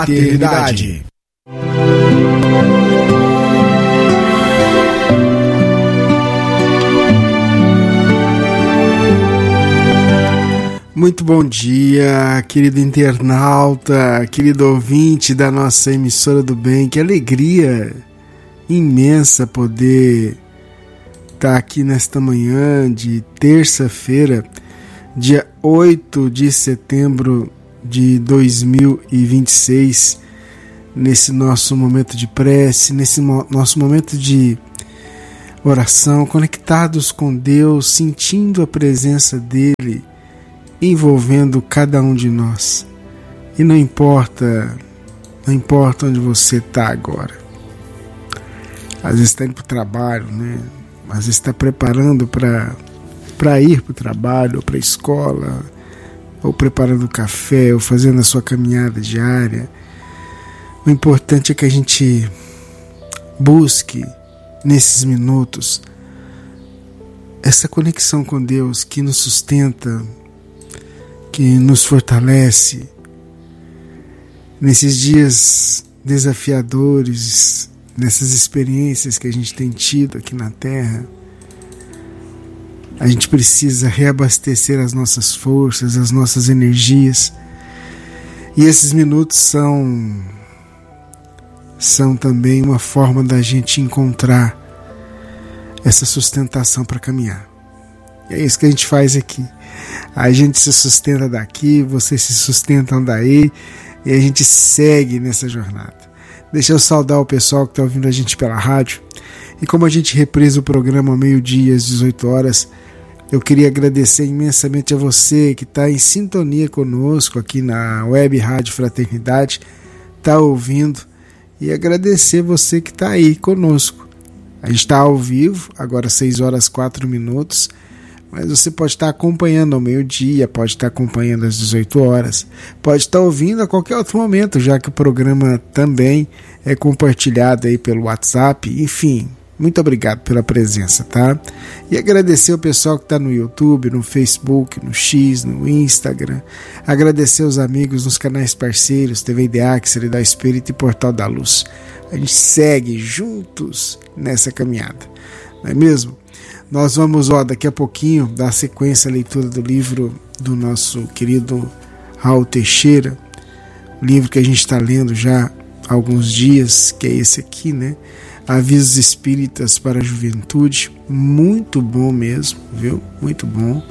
Eternidade. Muito bom dia, querido internauta, querido ouvinte da nossa emissora do bem. Que alegria imensa poder estar aqui nesta manhã de terça-feira, dia 8 de setembro de 2026, nesse nosso momento de prece, nesse nosso momento de oração, conectados com Deus, sentindo a presença dEle, envolvendo cada um de nós. E não importa onde você está agora. Às vezes está indo para o trabalho, né? Às vezes está preparando para ir para o trabalho, ou para a escola, ou preparando o café, ou fazendo a sua caminhada diária. O importante é que a gente busque, nesses minutos, essa conexão com Deus que nos sustenta, que nos fortalece nesses dias desafiadores, nessas experiências que a gente tem tido aqui na Terra. A gente precisa reabastecer as nossas forças, as nossas energias. E esses minutos são também uma forma da gente encontrar essa sustentação para caminhar. E é isso que a gente faz aqui. A gente se sustenta daqui, vocês se sustentam daí, e a gente segue nessa jornada. Deixa eu saudar o pessoal que está ouvindo a gente pela rádio. E como a gente reprisa o programa ao meio-dia, às 18 horas, eu queria agradecer imensamente a você que está em sintonia conosco aqui na Web Rádio Fraternidade, está ouvindo, e agradecer você que está aí conosco. A gente está ao vivo, agora 6 horas 4 minutos, mas você pode estar acompanhando ao meio-dia, pode estar acompanhando às 18 horas, pode estar ouvindo a qualquer outro momento, já que o programa também é compartilhado aí pelo WhatsApp. Enfim, muito obrigado pela presença, tá? E agradecer o pessoal que está no YouTube, no Facebook, no X, no Instagram. Agradecer os amigos nos canais parceiros, TV IDEAC, Seriedade Espírita e Portal da Luz. A gente segue juntos nessa caminhada, não é mesmo? Nós vamos, daqui a pouquinho, dar sequência à leitura do livro do nosso querido Raul Teixeira, o livro que a gente está lendo já há alguns dias, que é esse aqui, né? Avisos Espíritas para a Juventude. Muito bom mesmo, viu? Muito bom.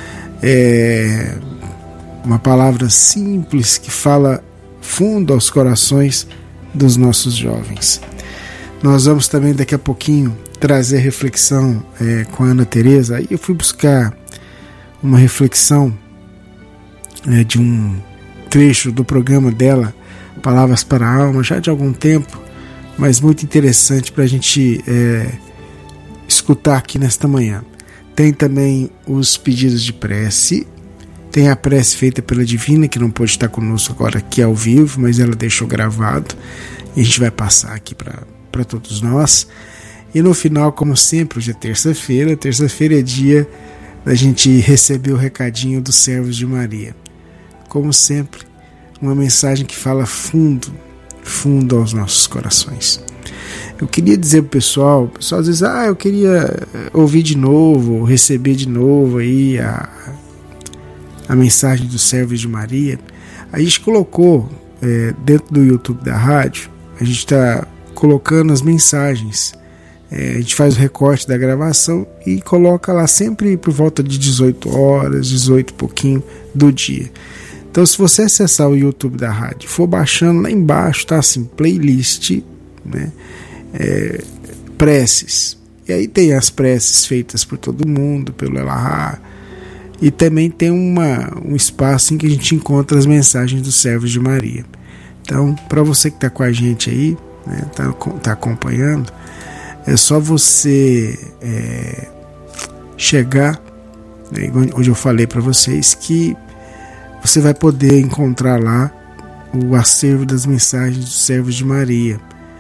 É uma palavra simples que fala fundo aos corações dos nossos jovens. Nós vamos também daqui a pouquinho trazer reflexão com a Ana Tereza. Aí eu fui buscar uma reflexão de um trecho do programa dela, Palavras para a Alma, já de algum tempo, mas muito interessante para a gente escutar aqui nesta manhã. Tem também os pedidos de prece, tem a prece feita pela Divina, que não pôde estar conosco agora aqui ao vivo, mas ela deixou gravado, e a gente vai passar aqui para todos nós. E no final, como sempre, hoje é terça-feira é dia da gente receber o recadinho dos servos de Maria. Como sempre, uma mensagem que fala fundo aos nossos corações. Eu queria dizer pro pessoal, o pessoal às vezes, eu queria ouvir de novo, receber de novo aí a mensagem dos servos de Maria. A gente colocou dentro do YouTube da rádio, a gente está colocando as mensagens. A gente faz o recorte da gravação e coloca lá sempre por volta de 18 horas, 18 e pouquinho do dia. Então, se você acessar o YouTube da rádio, for baixando lá embaixo, tá assim, playlist, né? Preces. E aí tem as preces feitas por todo mundo, pelo Elahá. E também tem um espaço em que a gente encontra as mensagens dos servos de Maria. Então, para você que está com a gente aí, né, tá acompanhando, é só você chegar, né, onde eu falei para vocês que você vai poder encontrar lá o acervo das mensagens dos servos de Maria.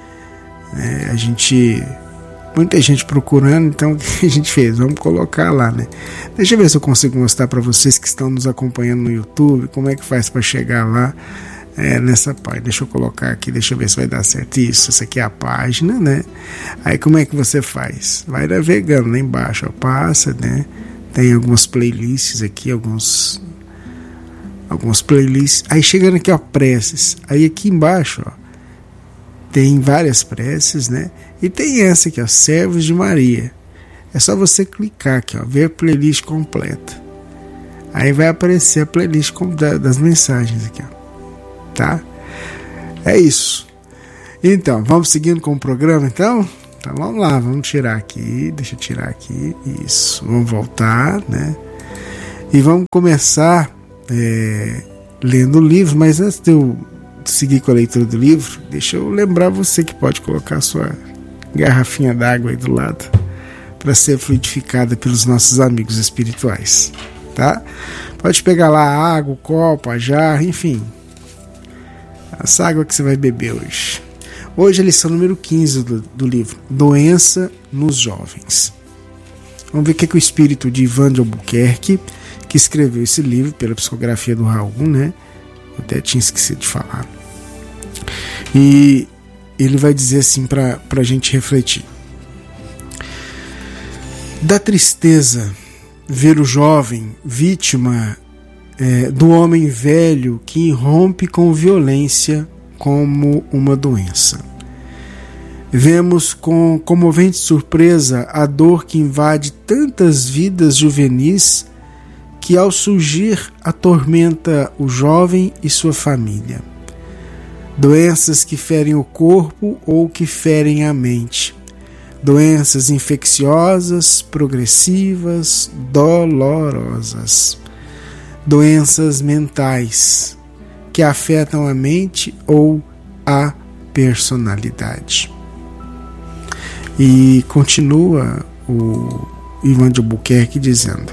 Muita gente procurando, então o que a gente fez? Vamos colocar lá, né? Deixa eu ver se eu consigo mostrar para vocês que estão nos acompanhando no YouTube, como é que faz para chegar lá nessa página. Deixa eu colocar aqui, deixa eu ver se vai dar certo. Isso, essa aqui é a página, né? Aí como é que você faz? Vai navegando lá embaixo, ó, passa, né? Tem algumas playlists aqui, algumas playlists. Aí chegando aqui, ó, preces. Aí aqui embaixo, ó, tem várias preces, né? E tem essa aqui, ó, Servos de Maria. É só você clicar aqui, ó, ver a playlist completa. Aí vai aparecer a playlist das mensagens aqui, ó. Tá? É isso. Então, vamos seguindo com o programa, então? Então vamos lá, vamos tirar aqui. Deixa eu tirar aqui. Isso. Vamos voltar, né? E vamos começar lendo o livro, mas antes de eu seguir com a leitura do livro, deixa eu lembrar você que pode colocar a sua garrafinha d'água aí do lado para ser fluidificada pelos nossos amigos espirituais, tá? Pode pegar lá a água, o copo, a jarra, enfim, essa água que você vai beber hoje. Hoje é a lição número 15 do livro Doença nos Jovens. Vamos ver o que o espírito de Ivan de Albuquerque, que escreveu esse livro pela psicografia do Raul, né? Eu até tinha esquecido de falar. E ele vai dizer assim para a gente refletir. Dá tristeza ver o jovem vítima do homem velho que irrompe com violência como uma doença. Vemos com comovente surpresa a dor que invade tantas vidas juvenis que ao surgir atormenta o jovem e sua família. Doenças que ferem o corpo ou que ferem a mente. Doenças infecciosas, progressivas, dolorosas. Doenças mentais que afetam a mente ou a personalidade. E continua o Ivan de Albuquerque dizendo: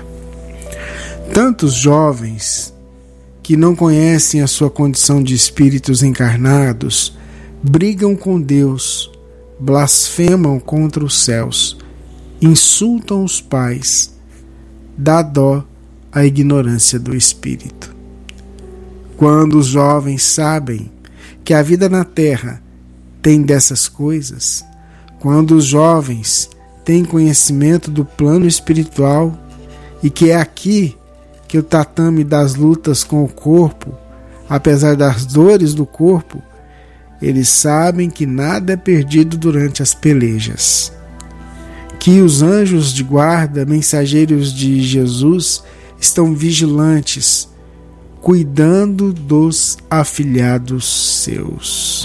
tantos jovens que não conhecem a sua condição de espíritos encarnados brigam com Deus, blasfemam contra os céus, insultam os pais, dá dó a ignorância do espírito. Quando os jovens sabem que a vida na terra tem dessas coisas, quando os jovens têm conhecimento do plano espiritual e que é aqui que o tatame das lutas com o corpo, apesar das dores do corpo, eles sabem que nada é perdido durante as pelejas. Que os anjos de guarda, mensageiros de Jesus, estão vigilantes, cuidando dos afilhados seus.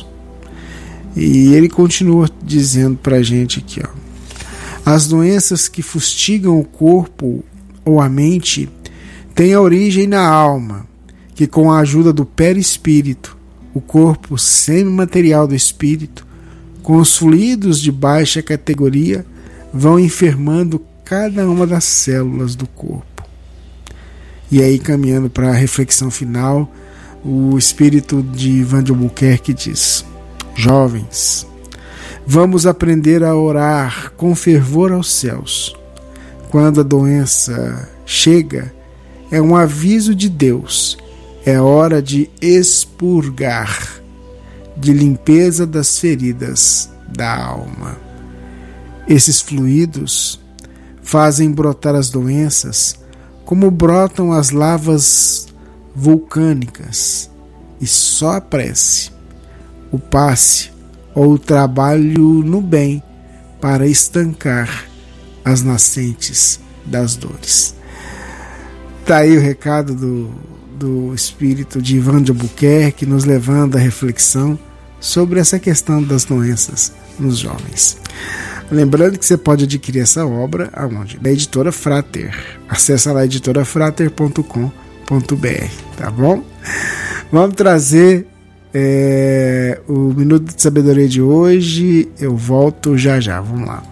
E ele continua dizendo para a gente aqui, ó, as doenças que fustigam o corpo ou a mente têm a origem na alma, que com a ajuda do perispírito, o corpo semimaterial do espírito, com os fluidos de baixa categoria, vão enfermando cada uma das células do corpo. E aí, caminhando para a reflexão final, o espírito de Ivan de Albuquerque diz: jovens, vamos aprender a orar com fervor aos céus. Quando a doença chega, é um aviso de Deus. É hora de expurgar, de limpeza das feridas da alma. Esses fluidos fazem brotar as doenças como brotam as lavas vulcânicas, e só a prece, o passe ou o trabalho no bem para estancar as nascentes das dores. Está aí o recado do espírito de Ivan de Albuquerque, nos levando à reflexão sobre essa questão das doenças nos jovens. Lembrando que você pode adquirir essa obra aonde? Da Editora Frater. Acesse lá editorafrater.com.br, tá bom? Vamos trazer o Minuto de Sabedoria de hoje. Eu volto já já, vamos lá.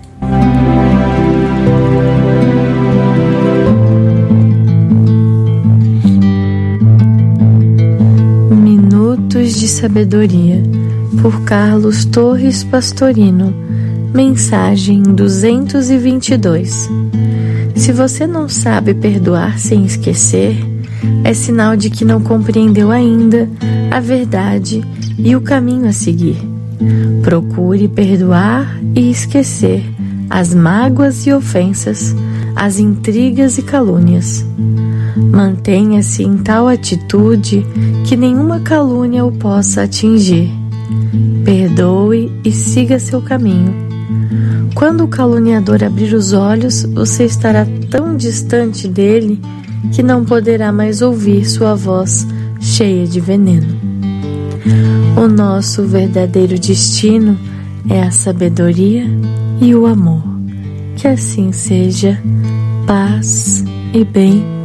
Minutos de Sabedoria, por Carlos Torres Pastorino. Mensagem 222. Se você não sabe perdoar sem esquecer, é sinal de que não compreendeu ainda a verdade e o caminho a seguir. Procure perdoar e esquecer as mágoas e ofensas, as intrigas e calúnias. Mantenha-se em tal atitude que nenhuma calúnia o possa atingir. Perdoe e siga seu caminho. Quando o caluniador abrir os olhos, você estará tão distante dele que não poderá mais ouvir sua voz cheia de veneno. O nosso verdadeiro destino é a sabedoria e o amor. Que assim seja. Paz e bem.